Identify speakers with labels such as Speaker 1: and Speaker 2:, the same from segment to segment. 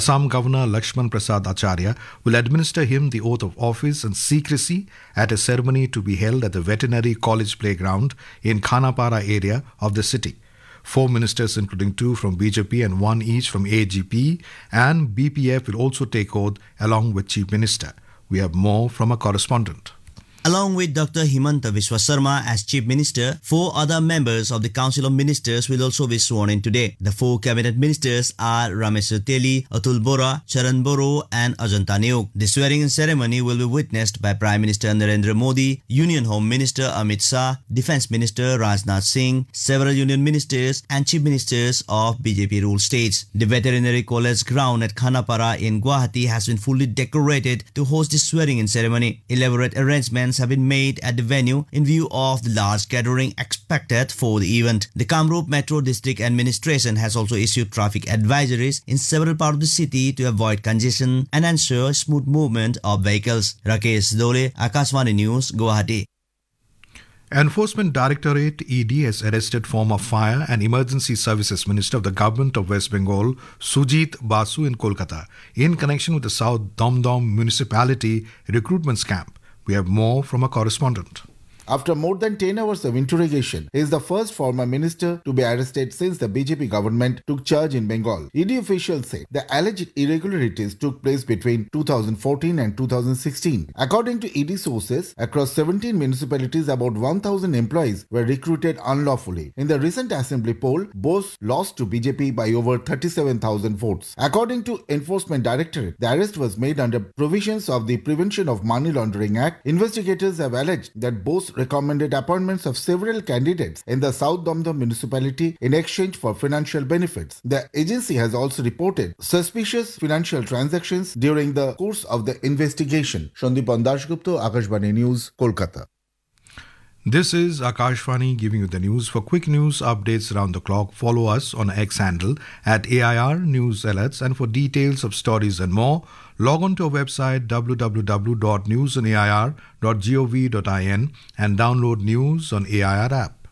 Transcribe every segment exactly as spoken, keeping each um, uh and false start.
Speaker 1: Assam Governor Lakshman Prasad Acharya will administer him the oath of office and secrecy at a ceremony to be held at the Veterinary College Playground in Khanapara area of the city. Four ministers, including two from B J P and one each from A G P and B P F, will also take oath along with Chief Minister. We have more from a correspondent.
Speaker 2: Along with Doctor Himanta Biswa Sarma as Chief Minister, four other members of the Council of Ministers will also be sworn in today. The four cabinet ministers are Ramesh Teli, Atul Bora, Charan Boro and Ajanta Neuk. The swearing-in ceremony will be witnessed by Prime Minister Narendra Modi, Union Home Minister Amit Shah, Defence Minister Rajnath Singh, several Union Ministers and Chief Ministers of B J P-ruled states. The Veterinary College ground at Khanapara in Guwahati has been fully decorated to host the swearing-in ceremony. Elaborate arrangements have been made at the venue in view of the large gathering expected for the event. The Kamrup Metro District Administration has also issued traffic advisories in several parts of the city to avoid congestion and ensure smooth movement of vehicles. Rakesh Dole, Akashvani News, Guwahati.
Speaker 1: Enforcement Directorate E D has arrested former Fire and Emergency Services Minister of the Government of West Bengal, Sujit Basu, in Kolkata in connection with the South Damdam Municipality recruitment scam. We have more from a correspondent.
Speaker 3: After more than ten hours of interrogation, he is the first former minister to be arrested since the B J P government took charge in Bengal. E D officials say the alleged irregularities took place between two thousand fourteen and two thousand sixteen. According to E D sources, across seventeen municipalities, about one thousand employees were recruited unlawfully. In the recent assembly poll, Bose lost to B J P by over thirty-seven thousand votes. According to Enforcement Directorate, the arrest was made under provisions of the Prevention of Money Laundering Act. Investigators have alleged that Bose recommended appointments of several candidates in the South Damdam municipality in exchange for financial benefits. The agency has also reported suspicious financial transactions during the course of the investigation. Shandipan Dashgupta, Akashvani News, Kolkata.
Speaker 1: This is Akashvani giving you the news. For quick news updates around the clock, follow us on X handle at A I R News Alerts, and for details of stories and more, log on to our website w w w dot news on a i r dot gov dot in and download News on A I R app.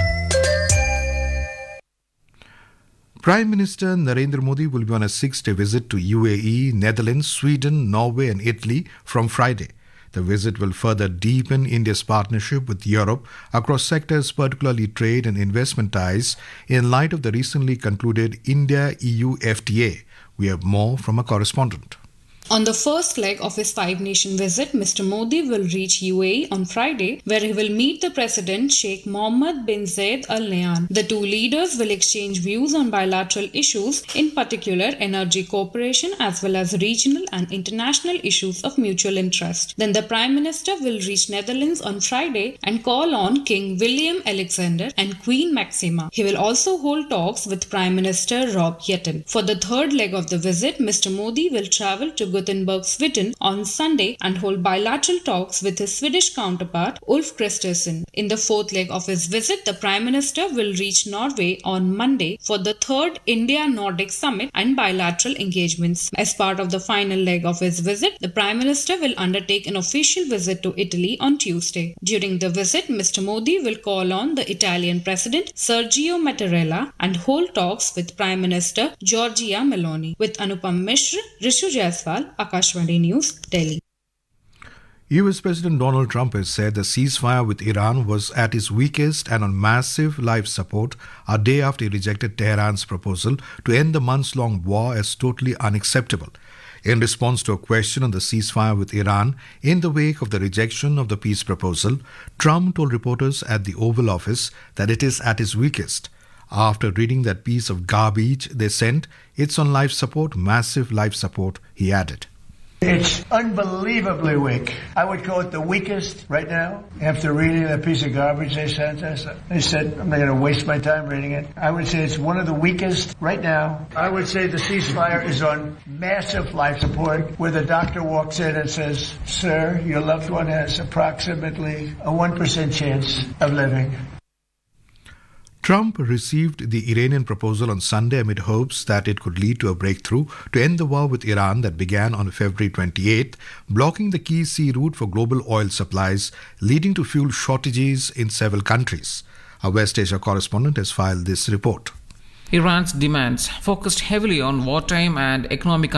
Speaker 1: Prime Minister Narendra Modi will be on a six-day visit to U A E, Netherlands, Sweden, Norway and Italy from Friday. The visit will further deepen India's partnership with Europe across sectors, particularly trade and investment ties, in light of the recently concluded India-E U F T A. We have more from a correspondent.
Speaker 4: On the first leg of his five-nation visit, Mister Modi will reach U A E on Friday, where he will meet the President Sheikh Mohammed bin Zayed Al Nahyan. The two leaders will exchange views on bilateral issues, in particular energy cooperation as well as regional and international issues of mutual interest. Then the Prime Minister will reach Netherlands on Friday and call on King William Alexander and Queen Maxima. He will also hold talks with Prime Minister Rob Jetten. For the third leg of the visit, Mister Modi will travel to Gothenburg, Sweden on Sunday and hold bilateral talks with his Swedish counterpart Ulf Kristersson. In the fourth leg of his visit, the Prime Minister will reach Norway on Monday for the third India-Nordic Summit and bilateral engagements. As part of the final leg of his visit, the Prime Minister will undertake an official visit to Italy on Tuesday. During the visit, Mister Modi will call on the Italian President Sergio Mattarella and hold talks with Prime Minister Giorgia Meloni. With Anupam Mishra, Rishu Jaiswal, Akashvani News, Delhi.
Speaker 1: U S President Donald Trump has said the ceasefire with Iran was at its weakest and on massive life support a day after he rejected Tehran's proposal to end the months-long war as totally unacceptable. In response to a question on the ceasefire with Iran in the wake of the rejection of the peace proposal, Trump told reporters at the Oval Office that it is at its weakest. After reading that piece of garbage they sent, it's on life support, massive life support, he added.
Speaker 5: It's unbelievably weak. I would call it the weakest right now. After reading that piece of garbage they sent us, they said, I'm not going to waste my time reading it. I would say it's one of the weakest right now. I would say the ceasefire is on massive life support, where the doctor walks in and says, sir, your loved one has approximately a one percent chance of living.
Speaker 1: Trump received the Iranian proposal on Sunday amid hopes that it could lead to a breakthrough to end the war with Iran that began on February twenty-eighth, blocking the key sea route for global oil supplies, leading to fuel shortages in several countries. Our West Asia correspondent has filed this report.
Speaker 6: Iran's demands focused heavily on wartime and economic